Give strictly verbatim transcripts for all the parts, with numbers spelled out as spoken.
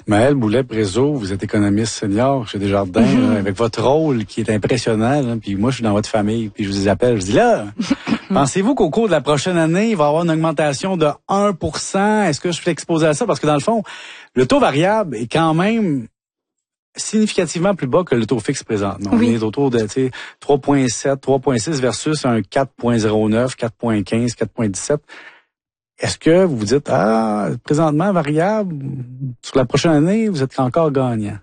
Maëlle Boulet-Prézot, vous êtes économiste senior chez Desjardins, mm-hmm. là, avec votre rôle qui est impressionnant. Là, puis moi, je suis dans votre famille, puis je vous appelle, je dis là, pensez-vous qu'au cours de la prochaine année, il va y avoir une augmentation de un pour cent? Est-ce que je suis exposé à ça? Parce que dans le fond, le taux variable est quand même significativement plus bas que le taux fixe présent. On oui. est autour de trois virgule sept, trois virgule six versus un quatre virgule zéro neuf, quatre virgule quinze, quatre virgule dix-sept. Est-ce que vous vous dites, ah, présentement, variable, sur la prochaine année, vous êtes encore gagnant?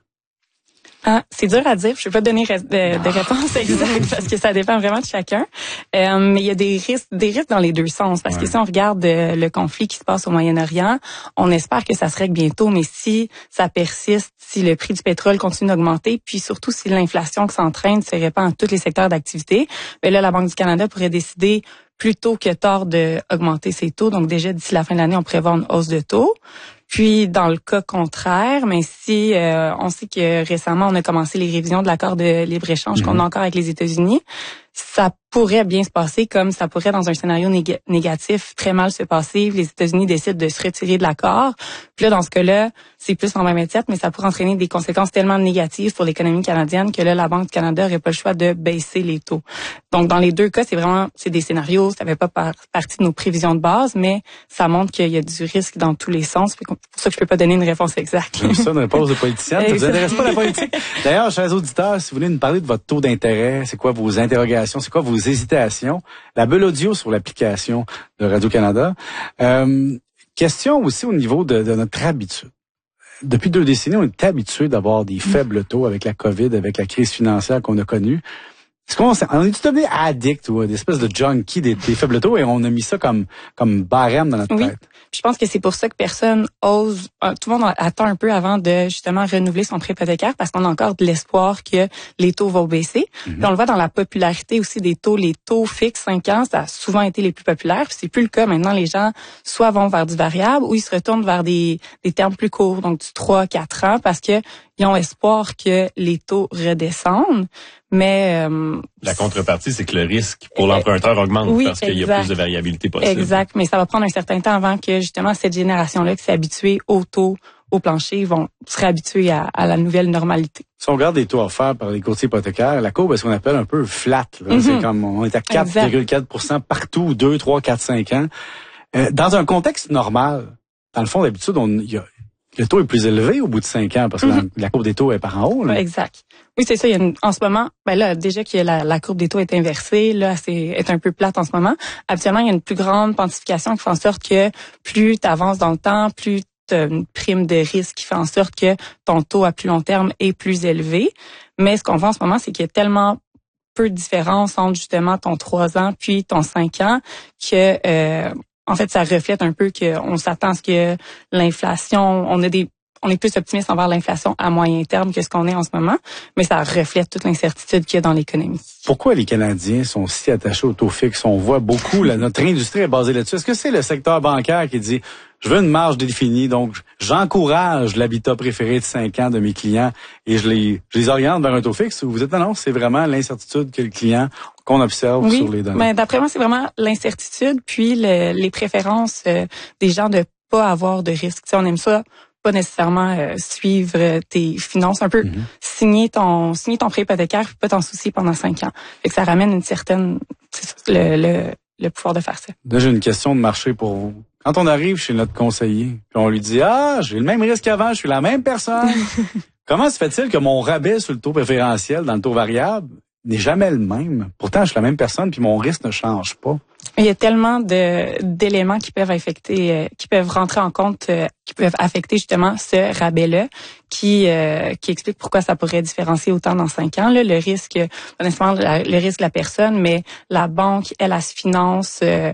Ah, c'est dur à dire. Je ne peux pas donner de, de réponse exacte parce que ça dépend vraiment de chacun. Euh, mais il y a des risques, des risques dans les deux sens. Parce ouais. que si on regarde euh, le conflit qui se passe au Moyen-Orient, on espère que ça se règle bientôt. Mais si ça persiste, si le prix du pétrole continue d'augmenter, puis surtout si l'inflation qui s'entraîne se répand dans tous les secteurs d'activité, ben là, la Banque du Canada pourrait décider plutôt que tard d'augmenter ses taux. Donc déjà, d'ici la fin de l'année, on prévoit une hausse de taux. Puis, dans le cas contraire, mais si euh, on sait que récemment, on a commencé les révisions de l'accord de libre-échange mmh. qu'on a encore avec les États-Unis, ça pourrait bien se passer comme ça pourrait, dans un scénario nég- négatif, très mal se passer. Les États-Unis décident de se retirer de l'accord. Puis là, dans ce cas-là, c'est plus en vingt vingt-sept, mais ça pourrait entraîner des conséquences tellement négatives pour l'économie canadienne que là, la Banque du Canada n'aurait pas le choix de baisser les taux. Donc, dans les deux cas, c'est vraiment c'est des scénarios. Ça fait pas par, partie de nos prévisions de base, mais ça montre qu'il y a du risque dans tous les sens. C'est pour ça que je peux pas donner une réponse exacte. J'aime ça, une réponse de politicien. Ça vous intéresse pas la politique? D'ailleurs, chers auditeurs, si vous voulez nous parler de votre taux d'intérêt, c'est quoi vos interrogations, c'est quoi vos hésitations, la bulle audio sur l'application de Radio-Canada. Euh, question aussi au niveau de, de notre habitude. Depuis deux décennies, on est habitué d'avoir des faibles taux avec la COVID, avec la crise financière qu'on a connue. Est-ce qu'on on est devenu addict ou des espèces de junkie des, des faibles taux et on a mis ça comme comme barème dans notre oui. tête? Je pense que c'est pour ça que personne ose, tout le monde attend un peu avant de justement renouveler son prêt hypothécaire parce qu'on a encore de l'espoir que les taux vont baisser. Mm-hmm. Puis on le voit dans la popularité aussi des taux. Les taux fixes cinq ans, ça a souvent été les plus populaires. Puis c'est plus le cas maintenant. Les gens soit vont vers du variable ou ils se retournent vers des, des termes plus courts, donc du trois à quatre ans parce que ils ont espoir que les taux redescendent. Mais euh, la contrepartie, c'est que le risque pour l'emprunteur augmente oui, parce qu'il y a plus de variabilité possible. Exact, mais ça va prendre un certain temps avant que justement cette génération-là qui s'est habituée au taux, au plancher, vont se réhabituer à, à la nouvelle normalité. Si on regarde les taux offerts par les courtiers hypothécaires, la courbe est ce qu'on appelle un peu flat. Là. Mm-hmm. C'est comme on est à quatre virgule quatre pour cent partout, deux, trois, quatre, cinq ans. Euh, dans un contexte normal, dans le fond, d'habitude, on il y a le taux est plus élevé au bout de cinq ans parce que mm-hmm. la, la courbe des taux est par en haut. Là. Exact. Oui, c'est ça. Il y a une, en ce moment, ben là, déjà que la, la courbe des taux est inversée, là, c'est est un peu plate en ce moment. Habituellement, il y a une plus grande quantification qui fait en sorte que plus tu avances dans le temps, plus tu as une prime de risque qui fait en sorte que ton taux à plus long terme est plus élevé. Mais ce qu'on voit en ce moment, c'est qu'il y a tellement peu de différence entre justement ton trois ans puis ton cinq ans que euh, en fait, ça reflète un peu qu'on s'attend à ce que l'inflation, on a des, on est plus optimiste envers l'inflation à moyen terme que ce qu'on est en ce moment, mais ça reflète toute l'incertitude qu'il y a dans l'économie. Pourquoi les Canadiens sont si attachés au taux fixe? On voit beaucoup, là, notre industrie est basée là-dessus. Est-ce que c'est le secteur bancaire qui dit, je veux une marge définie, donc j'encourage l'habitat préféré de cinq ans de mes clients et je les, je les oriente vers un taux fixe? Ou vous êtes, non, non, c'est vraiment l'incertitude que le client, qu'on observe oui, sur les données? Oui, ben, d'après moi, c'est vraiment l'incertitude, puis le, les préférences euh, des gens de pas avoir de risque. T'sais, on aime ça, pas nécessairement euh, suivre tes finances, un peu mm-hmm. signer ton signer ton prêt hypothécaire, puis pas t'en soucier pendant cinq ans. Fait que ça ramène une certaine le, le, le pouvoir de faire ça. Là, j'ai une question de marché pour vous. Quand on arrive chez notre conseiller, puis on lui dit « Ah, j'ai le même risque qu'avant, je suis la même personne. » Comment se fait-il que mon rabais sur le taux préférentiel dans le taux variable n'est jamais le même? Pourtant, je suis la même personne, puis mon risque ne change pas. Il y a tellement de d'éléments qui peuvent affecter, euh, qui peuvent rentrer en compte, euh, qui peuvent affecter justement ce rabais-là, qui euh, qui explique pourquoi ça pourrait différencier autant dans cinq ans. Là, le risque, pas nécessairement le risque de la personne, mais la banque, elle, elle se finance, euh,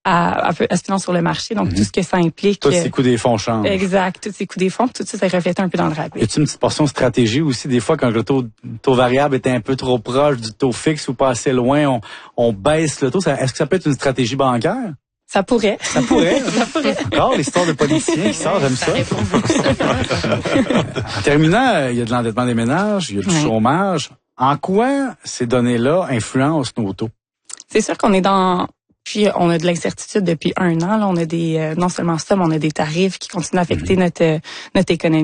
à, à se finance sur le marché, donc mm-hmm. tout ce que ça implique. Tous ces coûts des fonds changent. Exact, tous ces coûts des fonds, tout ça, ça reflète un peu dans le rabais. Y a-t-il une petite portion de stratégie aussi, des fois, quand le taux, taux variable est un peu trop proche du taux fixe ou pas assez loin, on, on baisse le taux. Ça, est-ce que ça peut être une stratégie bancaire? Ça pourrait. Ça pourrait. Ça pourrait. Encore l'histoire de politiciens qui sort, j'aime ça. En terminant, il y a de l'endettement des ménages, il y a du oui. chômage. En quoi ces données-là influencent nos taux? C'est sûr qu'on est dans... Puis on a de l'incertitude depuis un an. Là, on a des... Euh, non seulement ça, mais on a des tarifs qui continuent à affecter mm-hmm. notre, notre économie.